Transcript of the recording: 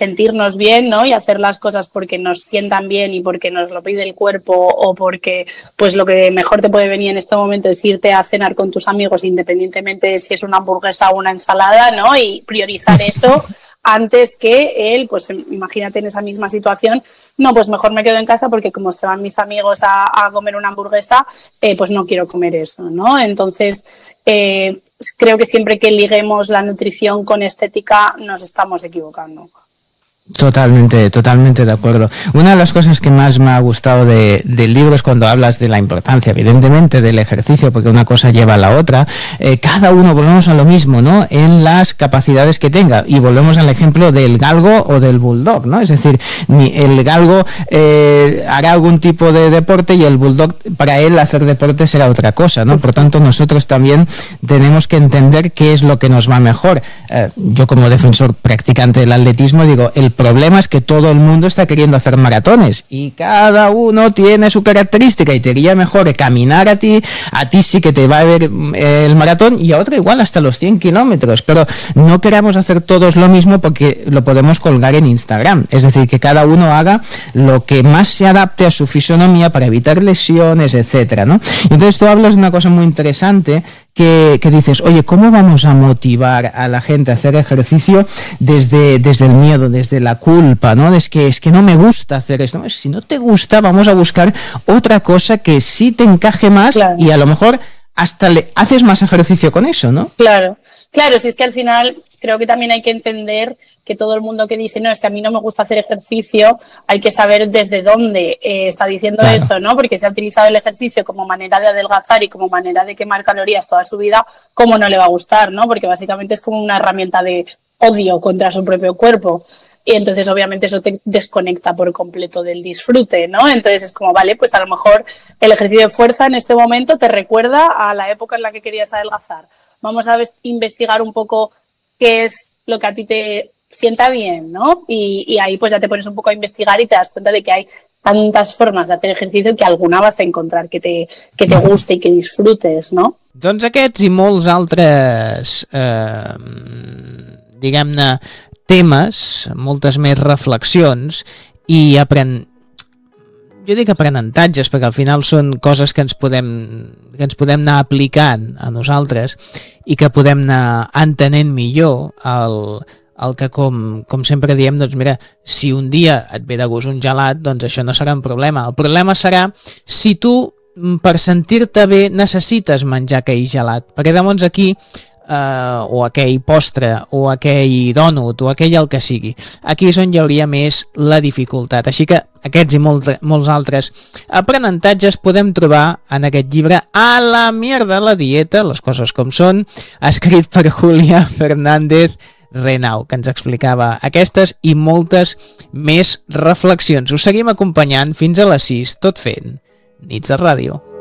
sentirnos bien, ¿no? Y hacer las cosas porque nos sientan bien y porque nos lo pide el cuerpo o porque pues lo que mejor te puede venir en este momento es irte a cenar con tus amigos independientemente de si es una hamburguesa o una ensalada, ¿no? Y priorizar eso antes que él, pues imagínate en esa misma situación, no, pues mejor me quedo en casa porque como se van mis amigos a comer una hamburguesa, pues no quiero comer eso, ¿no? Entonces, creo que siempre que liguemos la nutrición con estética nos estamos equivocando. Totalmente de acuerdo. Una de las cosas que más me ha gustado del libro es cuando hablas de la importancia, evidentemente, del ejercicio, porque una cosa lleva a la otra. Cada uno, volvemos a lo mismo, ¿no? En las capacidades que tenga. Y volvemos al ejemplo del galgo o del bulldog, ¿no? Es decir, el galgo hará algún tipo de deporte y el bulldog, para él, hacer deporte será otra cosa, ¿no? Por tanto, nosotros también tenemos que entender qué es lo que nos va mejor. Yo, como defensor practicante del atletismo, digo, el problema es que todo el mundo está queriendo hacer maratones y cada uno tiene su característica y te iría mejor caminar a ti sí que te va a ver el maratón y a otro igual hasta los 100 kilómetros, pero no queramos hacer todos lo mismo porque lo podemos colgar en Instagram, es decir, que cada uno haga lo que más se adapte a su fisonomía para evitar lesiones, etcétera, ¿no? Entonces tú hablas de una cosa muy interesante que dices, oye, ¿cómo vamos a motivar a la gente a hacer ejercicio desde el miedo, desde la culpa, ¿no? Es que no me gusta hacer esto. Si no te gusta, vamos a buscar otra cosa que sí te encaje más, claro. Y a lo mejor hasta le haces más ejercicio con eso, ¿no? Claro, si es que al final creo que también hay que entender que todo el mundo que dice, no, es que a mí no me gusta hacer ejercicio, hay que saber desde dónde está diciendo claro. Eso, ¿no? Porque se ha utilizado el ejercicio como manera de adelgazar y como manera de quemar calorías toda su vida, ¿cómo no le va a gustar, no? Porque básicamente es como una herramienta de odio contra su propio cuerpo. Y entonces obviamente eso te desconecta por completo del disfrute, ¿no? Entonces es como, vale, pues a lo mejor el ejercicio de fuerza en este momento te recuerda a la época en la que querías adelgazar. Vamos a investigar un poco qué es lo que a ti te sienta bien, ¿no? Y ahí pues ya te pones un poco a investigar y te das cuenta de que hay tantas formas de hacer ejercicio que alguna vas a encontrar que te guste y que disfrutes, ¿no? Doncs aquests i molts altres, diguem-ne, temes, moltes més reflexions i jo dic aprenentatges perquè al final són coses que ens podem anar aplicant a nosaltres i que podem anar entenent millor el que com sempre diem, doncs mira, si un dia et ve de gust un gelat, doncs això no serà un problema. El problema serà si tu per sentir-te bé necessites menjar aquell gelat, perquè llavors aquí o aquell postre o aquell dònut o aquell el que sigui, aquí és on hi hauria més la dificultat. Així que aquests i molts altres aprenentatges podem trobar en aquest llibre A la mierda la dieta, les coses com són, escrit per Julia Fernández Renau, que ens explicava aquestes i moltes més reflexions. Us seguim acompanyant fins a les 6, tot fent Nits de Ràdio.